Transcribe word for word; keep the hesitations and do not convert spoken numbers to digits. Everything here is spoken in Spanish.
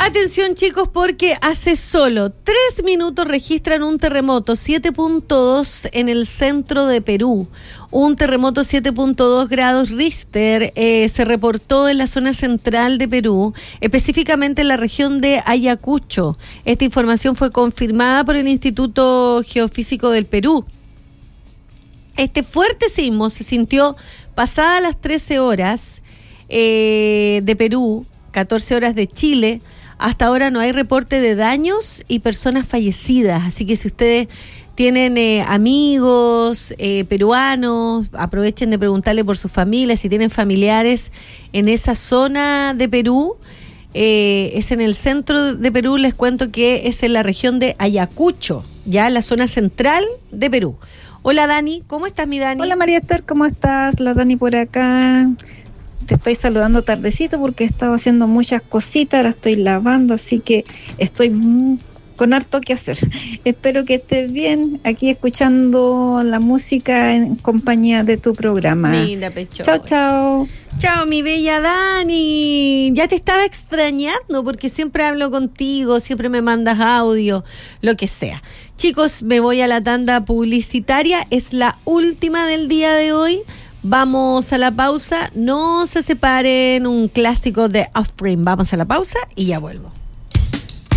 Atención, chicos, porque hace solo tres minutos registran un terremoto siete punto dos en el centro de Perú. Un terremoto siete punto dos grados Richter eh, se reportó en la zona central de Perú, específicamente en la región de Ayacucho. Esta información fue confirmada por el Instituto Geofísico del Perú. Este fuerte sismo se sintió pasadas las trece horas eh, de Perú, catorce horas de Chile. Hasta ahora no hay reporte de daños y personas fallecidas, así que si ustedes tienen eh, amigos eh, peruanos, aprovechen de preguntarle por sus familias, si tienen familiares en esa zona de Perú, eh, es en el centro de Perú, les cuento que es en la región de Ayacucho, ya en la zona central de Perú. Hola Dani, ¿cómo estás mi Dani? Hola María Esther, ¿cómo estás? La Dani por acá. Te estoy saludando tardecito porque he estado haciendo muchas cositas, ahora estoy lavando, así que estoy mm, con harto que hacer. Espero que estés bien aquí escuchando la música en compañía de tu programa. Linda, pecho. Chao, chao. Chao, mi bella Dani. Ya te estaba extrañando porque siempre hablo contigo, siempre me mandas audio, lo que sea. Chicos, me voy a la tanda publicitaria, es la última del día de hoy. Vamos a la pausa, no se separen, un clásico de Offspring. Vamos a la pausa y ya vuelvo.